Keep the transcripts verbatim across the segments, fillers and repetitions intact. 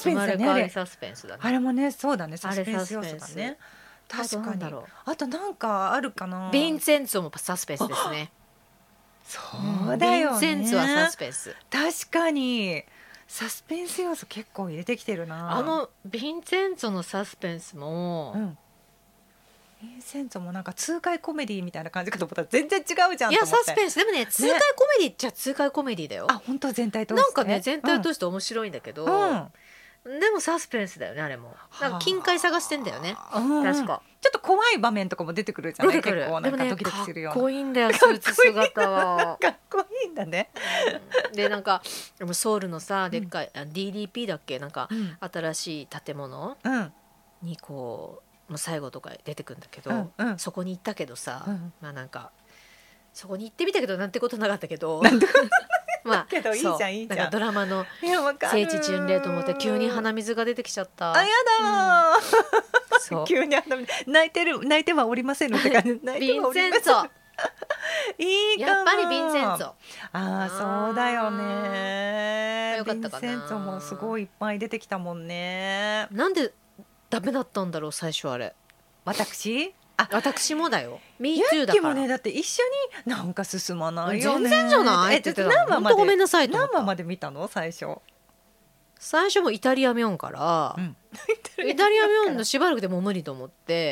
ペンスだね、あれサスペンスだね。 あれもね、そうだね、サあれスペンス要素だね。確かに。あとなんかあるかな。 ヴィンセンツォもサスペンスですね。 そうだよね、 ヴィンセンツォはサスペンス。 確かにサスペンス要素結構入れてきてるな。 あのヴィンセンツォのサスペンスも、 うん、ヴィンセンツォもなんか痛快コメディみたいな感じかと思ったら全然違うじゃん。 いやサスペンスでもね、痛快コメディっちゃ痛快コメディだよ。 あ、本当全体通してなんかね、全体通して面白いんだけど、 うんでもサスペンスだよね、あれも。なんか金塊探してんだよね、 うん、 確か。 ちょっと怖い場面とかも出てくるじゃない。 出てくる。 結構なんかドキドキするような。 かっこいいんだよ、スーツ姿は。 かっこいいんだね。 でなんかでもソウルのさ、でっかい、うん、ディーディーピー だっけ、なんか、 うん、 新しい建物にこう、もう最後とか出てくるんだけど、 うんうん、 そこに行ったけどさ、 うん、 まあなんかそこに行ってみたけどなんてことなかったけど。まあ、 けどいいじゃんいいじゃん。 なんかドラマの聖地巡礼と思って急に鼻水が出てきちゃった。 あ、やだ、 うん、そう急に鼻水。泣いてる、泣いてはおりませんのって感じ。 ヴィンセンツォいいかも。 やっぱりヴィンセンツォ。 ああ、そうだよね。 よかったかな。 ヴィンセンツォもすごいいっぱい出てきたもんね。 なんでダメだったんだろう最初あれ。 私あ、 私もだよ。Me ユ too ッだから。 キもね、だって一緒になんか進まないよね。 全然じゃないって言ってた。 何話まで、 ごめんなさいと思った。 何話まで見たの最初。 最初もイタリアミョンから、うん、イタリアミョンのしばらくでもう無理と思って、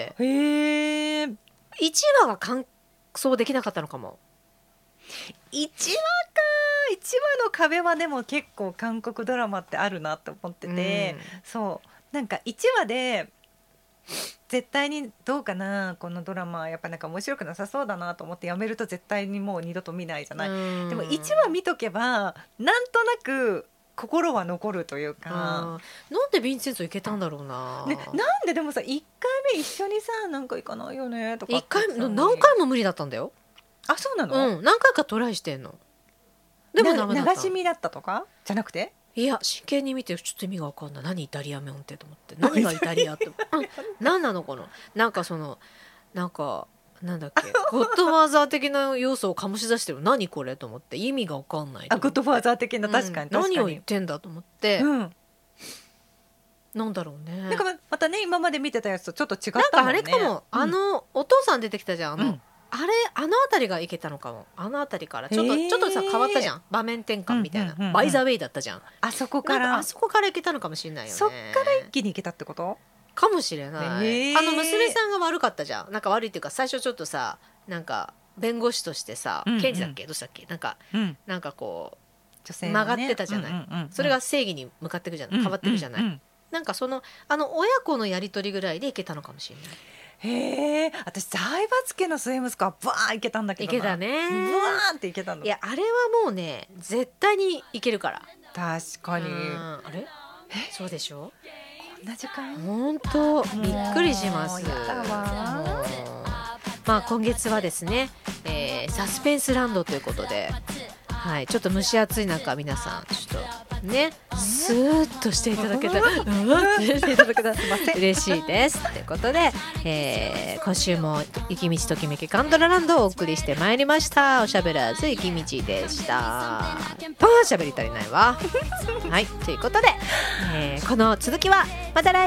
へえ、 いちわが完走できなかったのかも。 いちわか、いちわの壁はでも結構韓国ドラマってあるなと思ってて、うん、そうなんかいちわで絶対にどうかな、このドラマやっぱなんか面白くなさそうだなと思ってやめると絶対にもう二度と見ないじゃない。でもいちわ見とけばなんとなく心は残るというか。 なんでヴィンセンツォ行けたんだろうな、 ね、なんででもさいっかいめ一緒にさなんか行かないよねとか。 いっかい何回も無理だったんだよ。 あ、そうなの、 うん、何回かトライしてんの。でもダメだった。 流し見だったとかじゃなくて、 いや真剣に見てちょっと意味が分かんない。何イタリアメンってと思って、何がイタリアって何なのかな。なんかそのなんかなんだっけゴッドファーザー的な要素を醸し出してる。何これと思って意味が分かんない。 あ、ゴッドファーザー的な、確かに、 うん、何を言ってんだと思って、 うん、 なんだろうね。 なんかまたね今まで見てたやつとちょっと違ったもんね。 なんかあれかも、うん、あのお父さん出てきたじゃん、あの、うんあれあの辺りがいけたのかも。あの辺りからちょっとちょっとさ変わったじゃん、場面転換みたいな、うんうんうんうん、バイザーウェイだったじゃん。 あそこからあそこからいけたのかもしれないよね。 そっから一気にいけたってことかもしれない。あの娘さんが悪かったじゃん。なんか悪いっていうか最初ちょっとさなんか弁護士としてさ、うんうん、検事だっけどうしたっけなんか、うん、なんかこう女性、ね、曲がってたじゃない、うんうんうんうん、それが正義に向かっていくじゃない、変わっていくじゃない、うんうんうん、なんかそのあの親子のやり取りぐらいでいけたのかもしれない。 へえ、私財閥家の末息子はバーンいけたんだけどな。 いけたね、 バーンっていけたの。 いやあれはもうね絶対にいけるから。 確かに。 あれそうでしょ。 こんな時間本当びっくりします。まあ今月はですね、えー、サスペンスランドということで、はい、ちょっと蒸し暑い中皆さんちょっとねスーッとしていただけたらしていただけたら嬉しいですということで、えー、今週も雪道ときめきカンドラランドをお送りしてまいりました。おしゃべらず雪道でした。あーしゃべり足りないわはいということで、えー、この続きはまた来